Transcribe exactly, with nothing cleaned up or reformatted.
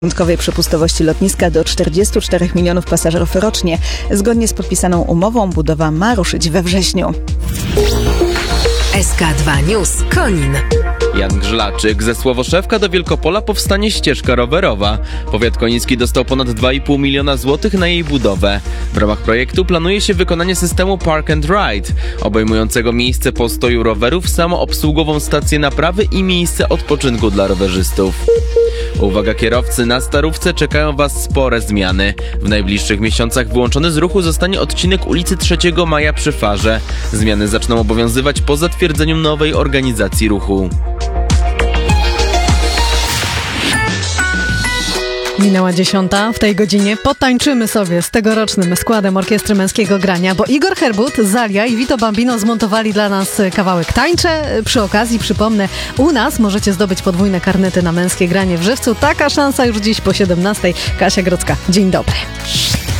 Wyjątkowej przepustowości lotniska do czterdziestu czterech milionów pasażerów rocznie. Zgodnie z podpisaną umową budowa ma ruszyć we wrześniu. S K dwa News Konin. Jan Grzlaczyk. Ze Słowoszewka do Wielkopola powstanie ścieżka rowerowa. Powiat koniński dostał ponad dwa i pół miliona złotych na jej budowę. W ramach projektu planuje się wykonanie systemu Park and Ride, obejmującego miejsce postoju rowerów, samoobsługową stację naprawy i miejsce odpoczynku dla rowerzystów. Uwaga kierowcy, na Starówce czekają Was spore zmiany. W najbliższych miesiącach wyłączony z ruchu zostanie odcinek ulicy trzeciego Maja przy Farze. Zmiany zaczną obowiązywać po zatwierdzeniu nowej organizacji ruchu. Minęła dziesiąta. W tej godzinie potańczymy sobie z tegorocznym składem Orkiestry Męskiego Grania, bo Igor Herbut, Zalia i Vito Bambino zmontowali dla nas kawałek Tańczę. Przy okazji przypomnę, u nas możecie zdobyć podwójne karnety na Męskie Granie w Żywcu. Taka szansa już dziś po siedemnastej. Kasia Grodzka, dzień dobry.